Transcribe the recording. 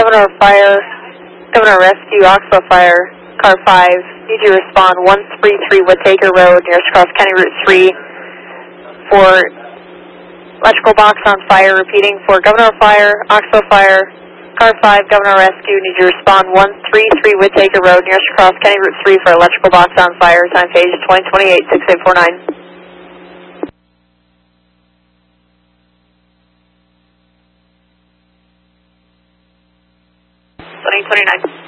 Governor Fire, Governor Rescue, Oxbow Fire, car 5, need you to respond 133 Whittaker Road, nearest cross County Route 3 for electrical box on fire, repeating for Governor Fire, Oxbow Fire, car 5, Governor Rescue, need you to respond 133 Whittaker Road, nearest cross County Route 3 for electrical box on fire, time page 2028, 6849. 2029.